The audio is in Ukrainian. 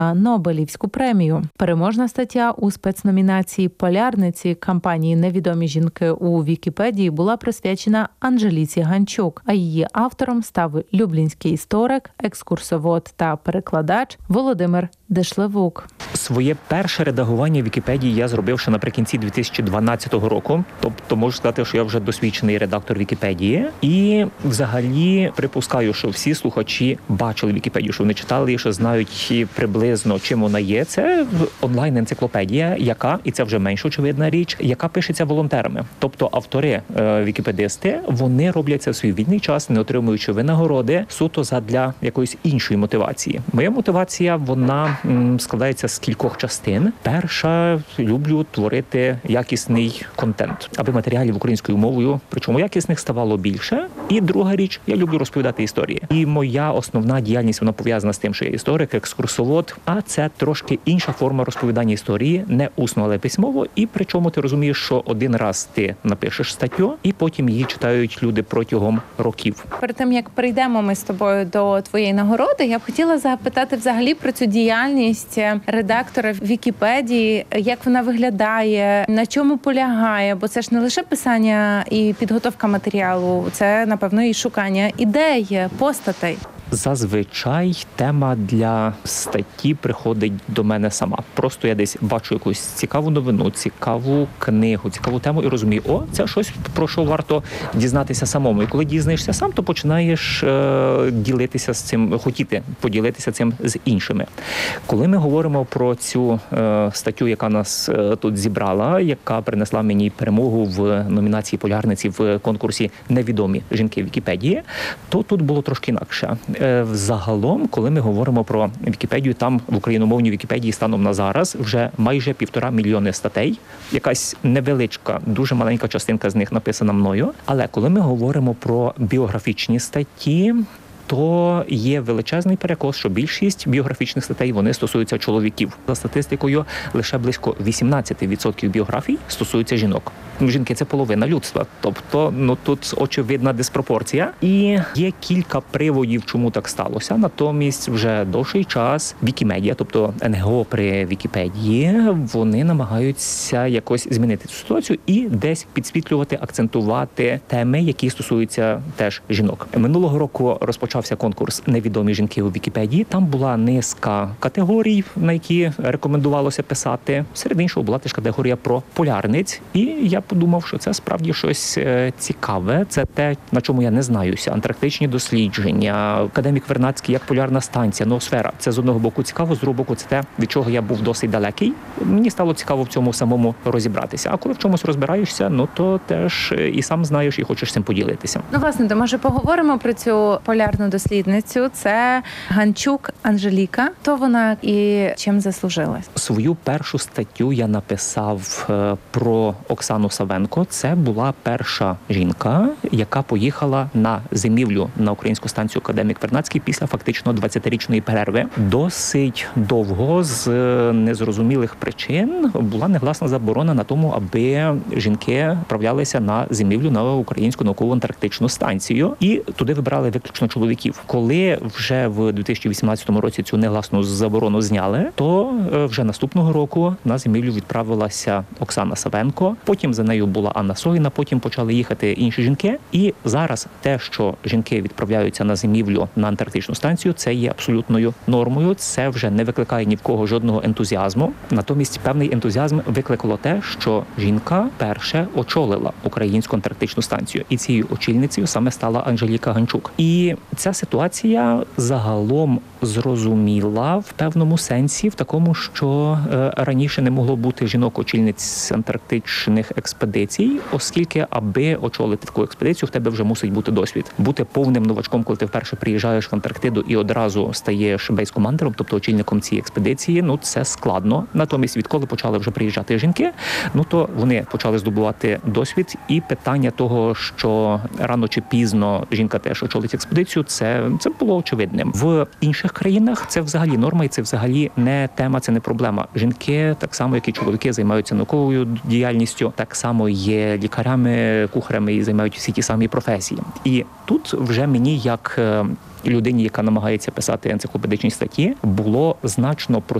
Нобелівську премію. Переможна стаття у спецномінації «Полярниці» кампанії «Невідомі жінки» у Вікіпедії була присвячена Анжеліці Ганчук, а її автором став люблінський історик, екскурсовод та перекладач Володимир Дешлевук. Своє перше редагування Вікіпедії я зробив ще наприкінці 2012 року. Тобто можу сказати, що я вже досвідчений редактор Вікіпедії. І взагалі припускаю, що всі слухачі бачили Вікіпедію, що вони читали, що знають приблизно, чим вона є. Це онлайн-енциклопедія, яка, і це вже менш очевидна річ, яка пишеться волонтерами. Тобто автори, вікіпедисти, вони роблять це в свій вільний час, не отримуючи винагороди, суто задля якоїсь іншої мотивації. Моя мотивація, вона складається з кількох частин. Перша, люблю творити якісний контент, аби матеріалів українською мовою, причому якісних, ставало більше. І друга річ, я люблю розповідати історії. І моя основна діяльність, вона пов'язана з тим, що я історик, екскурсовод, а це трошки інша форма розповідання історії, не усно, але письмово. І причому ти розумієш, що один раз ти напишеш статтю, і потім її читають люди протягом років. Перед тим, як перейдемо ми з тобою до твоєї нагороди, я б хотіла запитати взагалі про цю діяльність редактора Вікіпедії, як вона виглядає, на чому полягає, бо це ж не лише писання і підготовка матеріалу, це, напевно, і шукання ідей, постатей. Зазвичай тема для статті приходить до мене сама. Просто я десь бачу якусь цікаву новину, цікаву книгу, цікаву тему і розумію, це щось, про що варто дізнатися самому. І коли дізнаєшся сам, то починаєш ділитися з цим, хотіти поділитися цим з іншими. Коли ми говоримо про цю статтю, яка нас тут зібрала, яка принесла мені перемогу в номінації «Полярниці» в конкурсі «Невідомі жінки Вікіпедії», то тут було трошки інакше. Загалом, коли ми говоримо про Вікіпедію, там в україномовній Вікіпедії станом на зараз вже майже 1,5 мільйони статей. Якась невеличка, дуже маленька частинка з них написана мною. Але коли ми говоримо про біографічні статті, то є величезний перекос, що більшість біографічних статей, вони стосуються чоловіків. За статистикою, лише близько 18% біографій стосуються жінок. Жінки – це половина людства. Тобто, тут очевидна диспропорція. І є кілька приводів, чому так сталося. Натомість, вже довший час Вікімедія, тобто НГО при Вікіпедії, вони намагаються якось змінити цю ситуацію і десь підсвітлювати, акцентувати теми, які стосуються теж жінок. Минулого року розпочався конкурс «Невідомі жінки» у Вікіпедії. Там була низка категорій, на які рекомендувалося писати. Серед іншого була теж категорія про полярниць. І я подумав, що це справді щось цікаве. Це те, на чому я не знаюся. Антарктичні дослідження, академік Вернадський як полярна станція, ноосфера. Це з одного боку цікаво, з другого боку це те, від чого я був досить далекий. Мені стало цікаво в цьому самому розібратися. А коли в чомусь розбираєшся, то теж і сам знаєш, і хочеш цим поділитися. Власне, то може поговоримо про цю полярну дослідницю. Це Ганчук Анжеліка. То вона і чим заслужилась? Свою першу статтю я написав про Оксану Савенко. Це була перша жінка, яка поїхала на зимівлю на українську станцію академік Вернадський після фактично 20-річної перерви. Досить довго з незрозумілих причин була негласна заборона на тому, аби жінки відправлялися на зимівлю на українську наукову антарктичну станцію. І туди вибирали виключно чоловіків. Коли вже в 2018 році цю негласну заборону зняли, то вже наступного року на зимівлю відправилася Оксана Савенко. Потім за нею була Анна Согіна, потім почали їхати інші жінки. І зараз те, що жінки відправляються на зимівлю на антарктичну станцію, це є абсолютною нормою. Це вже не викликає ні в кого жодного ентузіазму. Натомість певний ентузіазм викликало те, що жінка перше очолила українську антарктичну станцію. І цією очільницею саме стала Анжеліка Ганчук. І ця ситуація загалом зрозуміла в певному сенсі, в такому, що раніше не могло бути жінок-очільниць антарктичних експедицій, оскільки, аби очолити таку експедицію, в тебе вже мусить бути досвід. Бути повним новачком, коли ти вперше приїжджаєш в Антарктиду і одразу стаєш бейс-командером, тобто очільником цієї експедиції, це складно. Натомість, відколи почали вже приїжджати жінки, то вони почали здобувати досвід. І питання того, що рано чи пізно жінка теж очолить експедицію, це було очевидним. В інших країнах це взагалі норма, і це взагалі не тема, це не проблема. Жінки, так само, як і чоловіки, займаються науковою діяльністю, так само є лікарями, кухарями і займають всі ті самі професії. І тут вже мені, як людині, яка намагається писати енциклопедичні статті, було значно простіше